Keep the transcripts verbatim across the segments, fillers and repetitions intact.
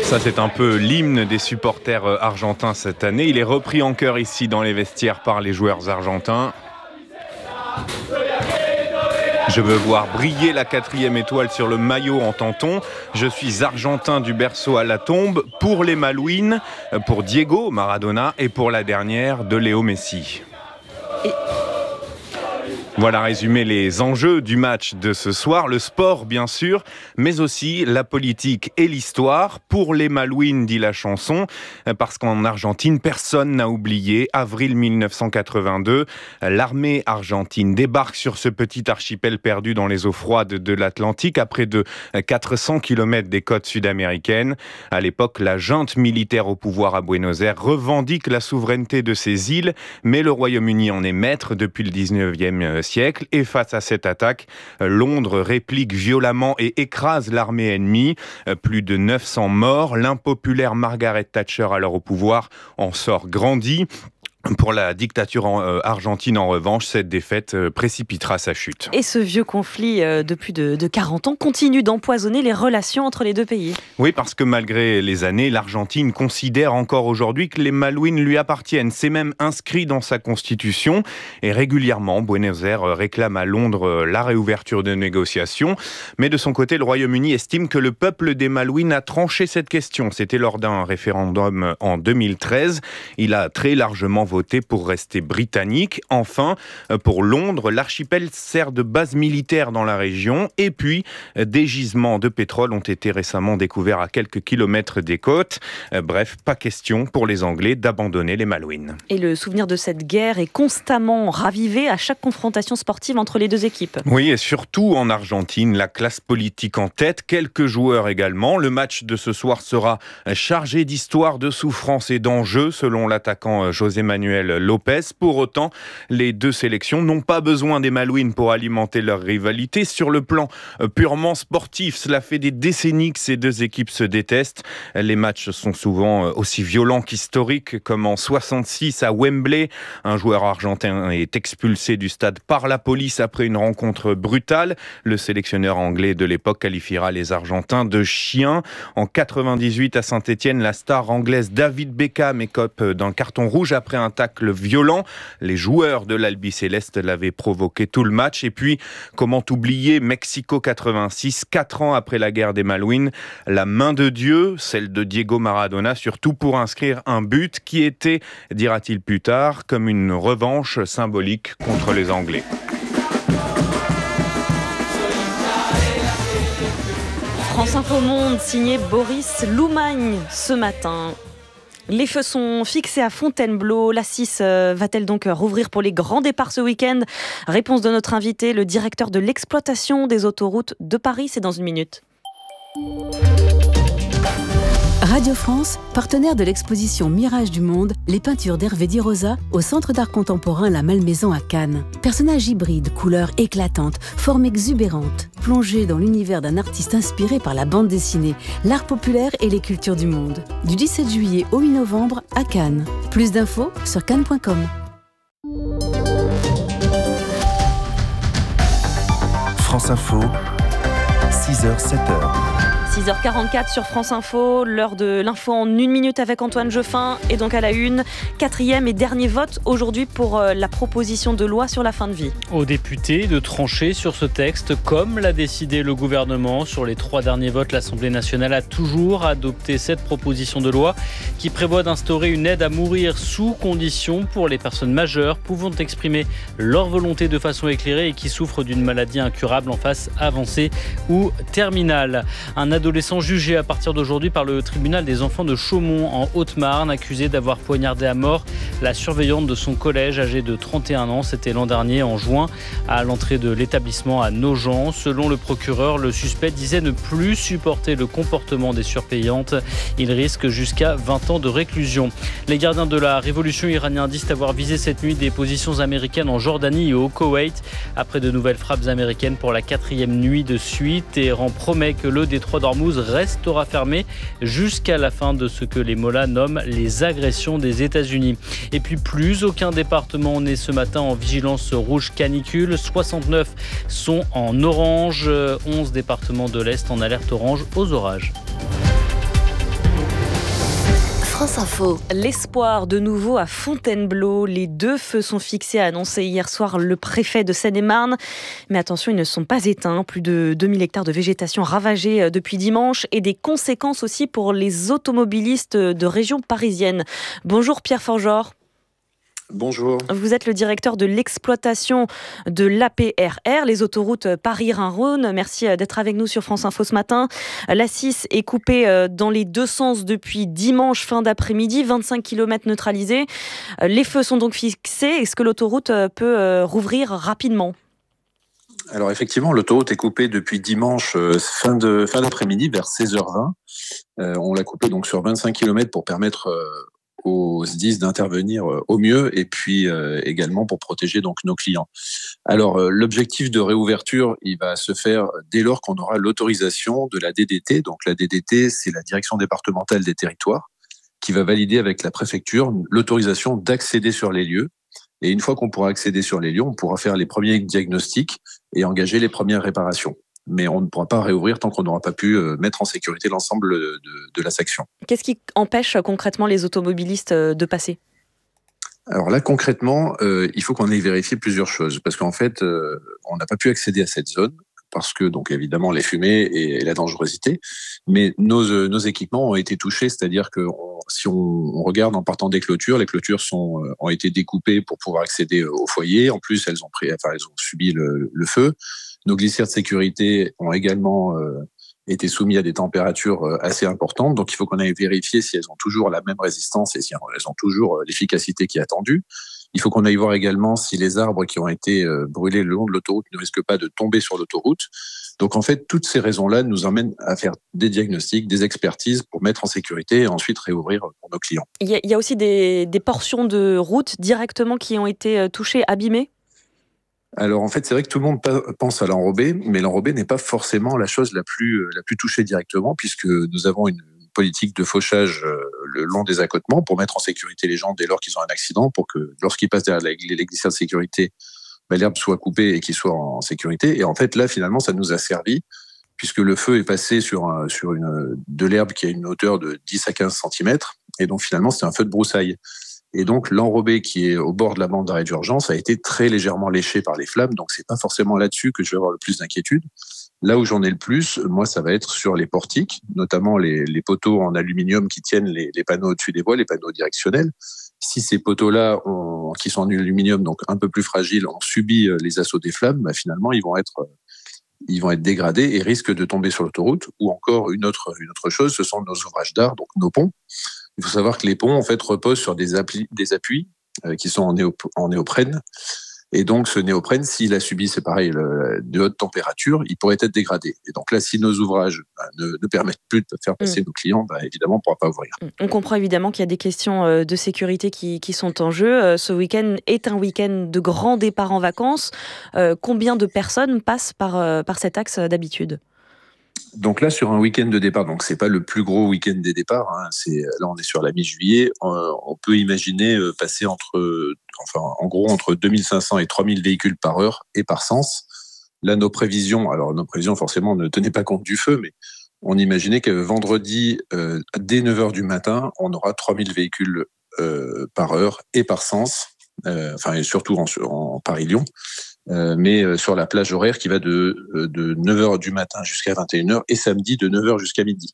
Ça, c'est un peu l'hymne des supporters argentins cette année. Il est repris en chœur ici dans les vestiaires par les joueurs argentins. Je veux voir briller la quatrième étoile sur le maillot, entend-on. Je suis argentin du berceau à la tombe pour les Malouines, pour Diego Maradona et pour la dernière de Léo Messi. Et... Voilà résumé les enjeux du match de ce soir. Le sport, bien sûr, mais aussi la politique et l'histoire. Pour les Malouines, dit la chanson, parce qu'en Argentine, personne n'a oublié. Avril mille neuf cent quatre-vingt-deux, l'armée argentine débarque sur ce petit archipel perdu dans les eaux froides de l'Atlantique à près de quatre cents kilomètres des côtes sud-américaines. À l'époque, la junte militaire au pouvoir à Buenos Aires revendique la souveraineté de ces îles, mais le Royaume-Uni en est maître depuis le dix-neuvième siècle. Siècle. Et face à cette attaque, Londres réplique violemment et écrase l'armée ennemie. Plus de neuf cents morts. L'impopulaire Margaret Thatcher, alors au pouvoir, en sort grandie. Pour la dictature en, euh, argentine, en revanche, cette défaite euh, précipitera sa chute. Et ce vieux conflit euh, de plus de, de quarante ans continue d'empoisonner les relations entre les deux pays. Oui, parce que malgré les années, l'Argentine considère encore aujourd'hui que les Malouines lui appartiennent. C'est même inscrit dans sa constitution. Et régulièrement, Buenos Aires réclame à Londres la réouverture de négociations. Mais de son côté, le Royaume-Uni estime que le peuple des Malouines a tranché cette question. C'était lors d'un référendum en deux mille treize. Il a très largement voté pour rester britannique. Enfin, pour Londres, l'archipel sert de base militaire dans la région. Et puis, des gisements de pétrole ont été récemment découverts à quelques kilomètres des côtes. Bref, pas question pour les Anglais d'abandonner les Malouines. Et le souvenir de cette guerre est constamment ravivé à chaque confrontation sportive entre les deux équipes. Oui, et surtout en Argentine, la classe politique en tête, quelques joueurs également. Le match de ce soir sera chargé d'histoire, de souffrance et d'enjeux, selon l'attaquant José Manuel Lopez. Pour autant, les deux sélections n'ont pas besoin des Malouines pour alimenter leur rivalité. Sur le plan purement sportif, cela fait des décennies que ces deux équipes se détestent. Les matchs sont souvent aussi violents qu'historiques, comme en soixante-six à Wembley. Un joueur argentin est expulsé du stade par la police après une rencontre brutale. Le sélectionneur anglais de l'époque qualifiera les Argentins de chiens. En quatre-vingt-dix-huit à Saint-Étienne, la star anglaise David Beckham écope d'un carton rouge après un tacle violent. Les joueurs de l'Albi-Céleste l'avaient provoqué tout le match. Et puis, comment oublier Mexico quatre-vingt-six, quatre ans après la guerre des Malouines, la main de Dieu, celle de Diego Maradona, surtout pour inscrire un but qui était, dira-t-il plus tard, comme une revanche symbolique contre les Anglais. France Info Monde, signé Boris Loumagne ce matin. Les feux sont fixés à Fontainebleau. La C I S euh, va-t-elle donc rouvrir pour les grands départs ce week-end ? Réponse de notre invité, le directeur de l'exploitation des autoroutes de Paris. C'est dans une minute. Radio France, partenaire de l'exposition Mirage du Monde, les peintures d'Hervé Di Rosa au Centre d'art contemporain La Malmaison à Cannes. Personnages hybrides, couleurs éclatantes, formes exubérantes, plongés dans l'univers d'un artiste inspiré par la bande dessinée, l'art populaire et les cultures du monde. Du dix-sept juillet au huit novembre à Cannes. Plus d'infos sur cannes point com. France Info, six heures sept heures. six heures quarante-quatre sur France Info, l'heure de l'info en une minute avec Antoine Jeuffin. Et donc à la une, quatrième et dernier vote aujourd'hui pour la proposition de loi sur la fin de vie. Aux députés de trancher sur ce texte, comme l'a décidé le gouvernement. Sur les trois derniers votes, l'Assemblée nationale a toujours adopté cette proposition de loi qui prévoit d'instaurer une aide à mourir sous condition pour les personnes majeures pouvant exprimer leur volonté de façon éclairée et qui souffrent d'une maladie incurable en phase avancée ou terminale. Un adolescent jugé à partir d'aujourd'hui par le tribunal des enfants de Chaumont en Haute-Marne, accusé d'avoir poignardé à mort la surveillante de son collège âgée de trente et un ans. C'était l'an dernier en juin à l'entrée de l'établissement à Nogent. Selon le procureur, le suspect disait ne plus supporter le comportement des surveillantes. Il risque jusqu'à vingt ans de réclusion. Les gardiens de la révolution iranienne disent avoir visé cette nuit des positions américaines en Jordanie et au Koweït. Après de nouvelles frappes américaines pour la quatrième nuit de suite, Téhéran promet que le détroit d'Ormuz restera fermé jusqu'à la fin de ce que les mollahs nomment les agressions des États-Unis. Et puis plus aucun département n'est ce matin en vigilance rouge canicule. soixante-neuf sont en orange, onze départements de l'Est en alerte orange aux orages. France Info. L'espoir de nouveau à Fontainebleau. Les deux feux sont fixés, a annoncé hier soir le préfet de Seine-et-Marne. Mais attention, ils ne sont pas éteints. Plus de deux mille hectares de végétation ravagés depuis dimanche et des conséquences aussi pour les automobilistes de région parisienne. Bonjour Pierre Forgeot. Bonjour. Vous êtes le directeur de l'exploitation de l'A P R R, les autoroutes Paris-Rhin-Rhône. Merci d'être avec nous sur France Info ce matin. L'A six est coupée dans les deux sens depuis dimanche fin d'après-midi, vingt-cinq kilomètres neutralisés. Les feux sont donc fixés. Est-ce que l'autoroute peut rouvrir rapidement ? Alors effectivement, l'autoroute est coupée depuis dimanche fin, de, fin d'après-midi vers seize heures vingt. Euh, on l'a coupée donc sur vingt-cinq kilomètres pour permettre euh, aux S D I S d'intervenir au mieux et puis euh, également pour protéger donc nos clients. Alors euh, l'objectif de réouverture, il va se faire dès lors qu'on aura l'autorisation de la D D T. Donc la D D T, c'est la Direction départementale des territoires qui va valider avec la préfecture l'autorisation d'accéder sur les lieux. Et une fois qu'on pourra accéder sur les lieux, on pourra faire les premiers diagnostics et engager les premières réparations. Mais on ne pourra pas réouvrir tant qu'on n'aura pas pu mettre en sécurité l'ensemble de, de la section. Qu'est-ce qui empêche concrètement les automobilistes de passer ? Alors là, concrètement, euh, il faut qu'on ait vérifié plusieurs choses. Parce qu'en fait, euh, on n'a pas pu accéder à cette zone parce que, donc évidemment, les fumées et, et la dangerosité. Mais nos, euh, nos équipements ont été touchés, c'est-à-dire que on, si on, on regarde en partant des clôtures, les clôtures sont, euh, ont été découpées pour pouvoir accéder au foyer. En plus, elles ont, pris, enfin, elles ont subi le, le feu. Nos glissières de sécurité ont également euh, été soumises à des températures euh, assez importantes. Donc, il faut qu'on aille vérifier si elles ont toujours la même résistance et si elles ont toujours euh, l'efficacité qui est attendue. Il faut qu'on aille voir également si les arbres qui ont été euh, brûlés le long de l'autoroute ne risquent pas de tomber sur l'autoroute. Donc, en fait, toutes ces raisons-là nous emmènent à faire des diagnostics, des expertises pour mettre en sécurité et ensuite réouvrir pour nos clients. Il y a, il y a aussi des, des portions de route directement qui ont été touchées, abîmées ? Alors en fait, c'est vrai que tout le monde pense à l'enrobé, mais l'enrobé n'est pas forcément la chose la plus la plus touchée directement, puisque nous avons une politique de fauchage le long des accotements pour mettre en sécurité les gens dès lors qu'ils ont un accident, pour que lorsqu'ils passent derrière les glissières de sécurité, ben, l'herbe soit coupée et qu'ils soient en sécurité. Et en fait, là, finalement, ça nous a servi, puisque le feu est passé sur un, sur une de l'herbe qui a une hauteur de dix à quinze centimètres, et donc finalement, c'est un feu de broussailles. Et donc, l'enrobé qui est au bord de la bande d'arrêt d'urgence a été très légèrement léché par les flammes. Donc, c'est pas forcément là-dessus que je vais avoir le plus d'inquiétude. Là où j'en ai le plus, moi, ça va être sur les portiques, notamment les, les poteaux en aluminium qui tiennent les, les panneaux au-dessus des voies, les panneaux directionnels. Si ces poteaux-là, ont, qui sont en aluminium, donc un peu plus fragiles, ont subi les assauts des flammes, bah, finalement, ils vont être, ils vont être dégradés et risquent de tomber sur l'autoroute. Ou encore, une autre, une autre chose, ce sont nos ouvrages d'art, donc nos ponts. Il faut savoir que les ponts, en fait, reposent sur des, appli- des appuis euh, qui sont en, néop- en néoprène. Et donc, ce néoprène, s'il a subi, c'est pareil, le, de hautes températures, il pourrait être dégradé. Et donc là, si nos ouvrages bah, ne, ne permettent plus de faire passer mmh. nos clients, bah, évidemment, on ne pourra pas ouvrir. On comprend évidemment qu'il y a des questions de sécurité qui, qui sont en jeu. Ce week-end est un week-end de grand départ en vacances. Euh, combien de personnes passent par, par cet axe d'habitude ? Donc là, sur un week-end de départ, donc c'est pas le plus gros week-end des départs, hein, c'est, là on est sur la mi-juillet, euh, on peut imaginer euh, passer entre, enfin en gros entre deux mille cinq cents et trois mille véhicules par heure et par sens. Là, nos prévisions, alors nos prévisions forcément ne tenaient pas compte du feu, mais on imaginait que vendredi, euh, dès neuf heures du matin, on aura trois mille véhicules euh, par heure et par sens, euh, enfin et surtout en, en Paris-Lyon. Euh, mais euh, sur la plage horaire qui va de, euh, de neuf heures du matin jusqu'à vingt et une heures et samedi de neuf heures jusqu'à midi.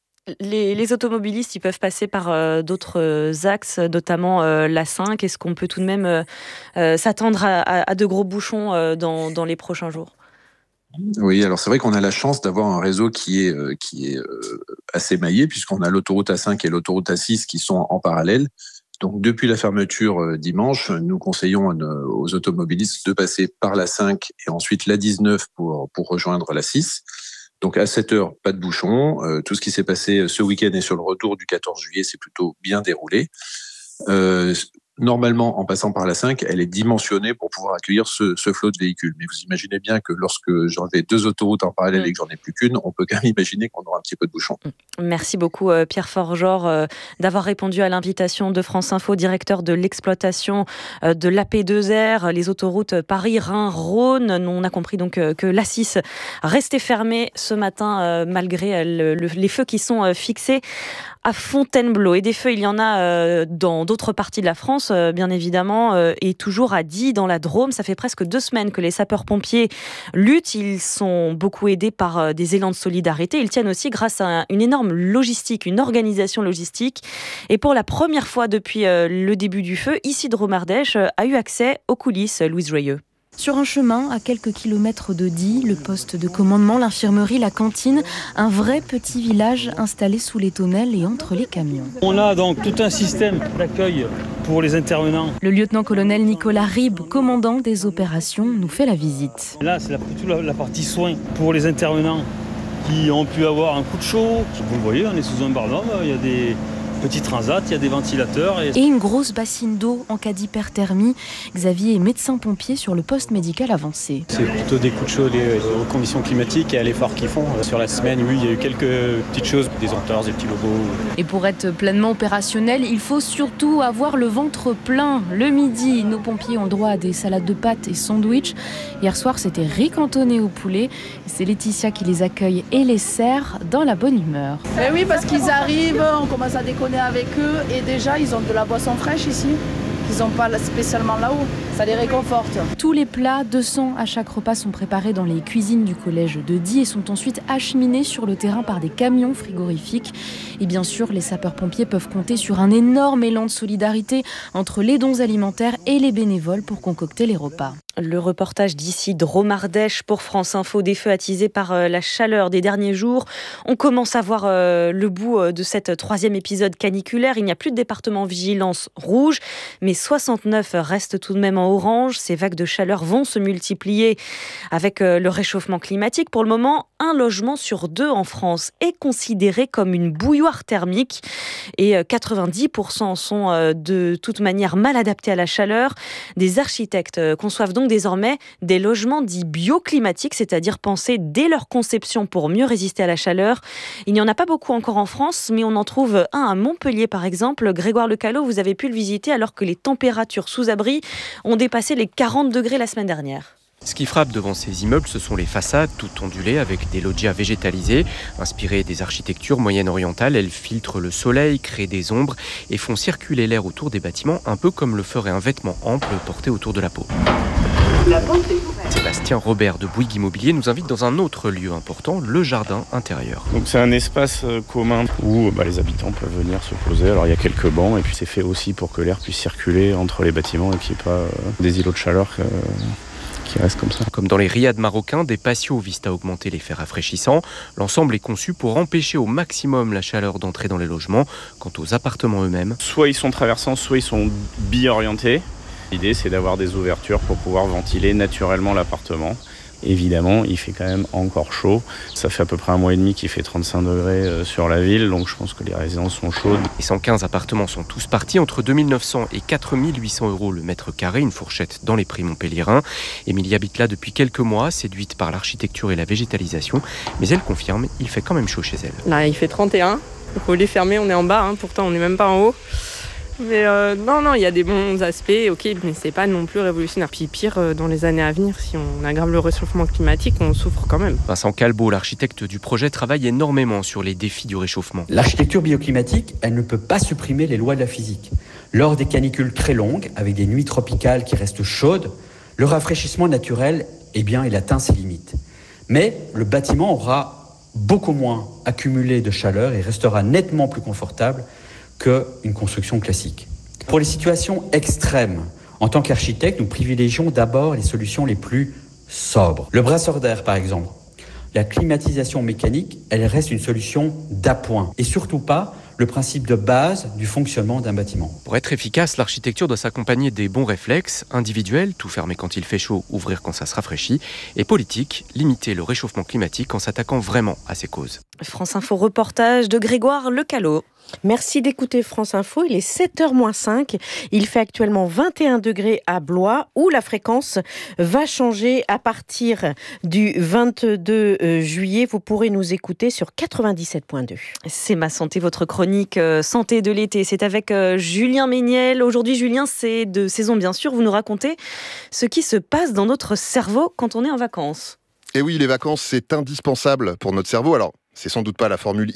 Les, les automobilistes, ils peuvent passer par euh, d'autres axes, notamment euh, l'A cinq. Est-ce qu'on peut tout de même euh, s'attendre à, à, à de gros bouchons euh, dans, dans les prochains jours ? Oui, alors c'est vrai qu'on a la chance d'avoir un réseau qui est, euh, qui est euh, assez maillé, puisqu'on a l'autoroute A cinq et l'autoroute A six qui sont en parallèle. Donc, depuis la fermeture euh, dimanche, nous conseillons euh, aux automobilistes de passer par l'A cinq et ensuite l'A dix-neuf pour, pour rejoindre l'A six. Donc, à sept heures, pas de bouchon. Euh, tout ce qui s'est passé ce week-end et sur le retour du quatorze juillet, c'est plutôt bien déroulé. Euh, normalement, en passant par la cinq, elle est dimensionnée pour pouvoir accueillir ce, ce flot de véhicules. Mais vous imaginez bien que lorsque j'enlevais deux autoroutes en parallèle mmh. et que j'en ai plus qu'une, on peut quand même imaginer qu'on aura un petit peu de bouchon. Merci beaucoup euh, Pierre Forgeort euh, d'avoir répondu à l'invitation de France Info, directeur de l'exploitation euh, de l'A P deux R, les autoroutes Paris-Rhin-Rhône. On a compris donc euh, que l'A six restait fermée ce matin euh, malgré euh, le, les feux qui sont euh, fixés à Fontainebleau. Et des feux, il y en a euh, dans d'autres parties de la France, euh, bien évidemment, euh, et toujours à Die, dans la Drôme. Ça fait presque deux semaines que les sapeurs-pompiers luttent. Ils sont beaucoup aidés par euh, des élans de solidarité. Ils tiennent aussi grâce à une énorme logistique, une organisation logistique. Et pour la première fois depuis euh, le début du feu, ici Drôme-Ardèche euh, a eu accès aux coulisses. Louise Joyeux. Sur un chemin, à quelques kilomètres de Die, le poste de commandement, l'infirmerie, la cantine, un vrai petit village installé sous les tonnelles et entre les camions. On a donc tout un système d'accueil pour les intervenants. Le lieutenant-colonel Nicolas Ribes, commandant des opérations, nous fait la visite. Là, c'est la, toute la, la partie soins pour les intervenants qui ont pu avoir un coup de chaud. Vous le voyez, on est sous un barnum, il y a des petits transats, il y a des ventilateurs. Et... et une grosse bassine d'eau en cas d'hyperthermie. Xavier est médecin-pompier sur le poste médical avancé. C'est plutôt des coups de chaud liés aux conditions climatiques et à l'effort qu'ils font. Sur la semaine, oui, il y a eu quelques petites choses, des entorses, des petits logos. Et pour être pleinement opérationnel, il faut surtout avoir le ventre plein. Le midi, nos pompiers ont droit à des salades de pâtes et sandwichs. Hier soir, c'était riz cantonné au poulet. C'est Laetitia qui les accueille et les sert dans la bonne humeur. Mais oui, parce qu'ils arrivent, on commence à déconner avec eux et déjà ils ont de la boisson fraîche ici qu'ils n'ont pas spécialement là-haut, ça les réconforte. Tous les plats, deux cents à chaque repas, sont préparés dans les cuisines du collège de Die et sont ensuite acheminés sur le terrain par des camions frigorifiques. Et bien sûr, les sapeurs-pompiers peuvent compter sur un énorme élan de solidarité entre les dons alimentaires et les bénévoles pour concocter les repas. Le reportage d'ici Drôme-Ardèche pour France Info, des feux attisés par euh, la chaleur des derniers jours. On commence à voir euh, le bout euh, de cette troisième épisode caniculaire. Il n'y a plus de département en vigilance rouge, mais soixante-neuf restent tout de même en orange. Ces vagues de chaleur vont se multiplier avec euh, le réchauffement climatique. Pour le moment, un logement sur deux en France est considéré comme une bouilloire thermique et euh, quatre-vingt-dix pour cent sont euh, de toute manière mal adaptés à la chaleur. Des architectes euh, conçoivent donc désormais des logements dits bioclimatiques, c'est-à-dire pensés dès leur conception pour mieux résister à la chaleur. Il n'y en a pas beaucoup encore en France, mais on en trouve un à Montpellier par exemple. Grégoire Lecalot, vous avez pu le visiter alors que les températures sous abri ont dépassé les quarante degrés la semaine dernière. Ce qui frappe devant ces immeubles, ce sont les façades toutes ondulées avec des loggias végétalisés. Inspirées des architectures moyen-orientales, elles filtrent le soleil, créent des ombres et font circuler l'air autour des bâtiments, un peu comme le ferait un vêtement ample porté autour de la peau. La porte est ouverte. Sébastien Robert de Bouygues Immobilier nous invite dans un autre lieu important, le jardin intérieur. Donc c'est un espace commun où bah, les habitants peuvent venir se poser. Alors il y a quelques bancs et puis c'est fait aussi pour que l'air puisse circuler entre les bâtiments et qu'il n'y ait pas euh, des îlots de chaleur euh, qui restent comme ça. Comme dans les riads marocains, des patios visent à augmenter l'effet rafraîchissant. L'ensemble est conçu pour empêcher au maximum la chaleur d'entrer dans les logements. Quant aux appartements eux-mêmes, soit ils sont traversants, soit ils sont bi-orientés. L'idée, c'est d'avoir des ouvertures pour pouvoir ventiler naturellement l'appartement. Évidemment, il fait quand même encore chaud. Ça fait à peu près un mois et demi qu'il fait trente-cinq degrés sur la ville, donc je pense que les résidences sont chaudes. Les cent quinze appartements sont tous partis entre deux mille neuf cents et quatre mille huit cents euros le mètre carré, une fourchette dans les prix montpelliérains. Émilie habite là depuis quelques mois, séduite par l'architecture et la végétalisation, mais elle confirme, il fait quand même chaud chez elle. Là, il fait trente et un. Il faut les fermer, on est en bas, hein, pourtant on n'est même pas en haut. Mais euh, non, non, il y a des bons aspects, ok, mais c'est pas non plus révolutionnaire. Puis pire, euh, dans les années à venir, si on aggrave le réchauffement climatique, on souffre quand même. Vincent Calbeau, l'architecte du projet, travaille énormément sur les défis du réchauffement. L'architecture bioclimatique, elle ne peut pas supprimer les lois de la physique. Lors des canicules très longues, avec des nuits tropicales qui restent chaudes, le rafraîchissement naturel, eh bien, il atteint ses limites. Mais le bâtiment aura beaucoup moins accumulé de chaleur et restera nettement plus confortable qu'une construction classique. Pour les situations extrêmes, en tant qu'architecte, nous privilégions d'abord les solutions les plus sobres. Le brasseur d'air, par exemple. La climatisation mécanique, elle reste une solution d'appoint et surtout pas le principe de base du fonctionnement d'un bâtiment. Pour être efficace, l'architecture doit s'accompagner des bons réflexes individuels, tout fermer quand il fait chaud, ouvrir quand ça se rafraîchit, et politique, limiter le réchauffement climatique en s'attaquant vraiment à ses causes. France Info reportage de Grégoire Lecalot. Merci d'écouter France Info, il est sept heures moins cinq. Il fait actuellement vingt et un degrés à Blois, où la fréquence va changer à partir du vingt-deux juillet. Vous pourrez nous écouter sur quatre-vingt-dix-sept virgule deux. C'est Ma Santé, votre chronique euh, santé de l'été. C'est avec euh, Julien Méniel. Aujourd'hui, Julien, c'est de saison bien sûr. Vous nous racontez ce qui se passe dans notre cerveau quand on est en vacances. Et oui, les vacances, c'est indispensable pour notre cerveau. Alors, c'est sans doute pas la formule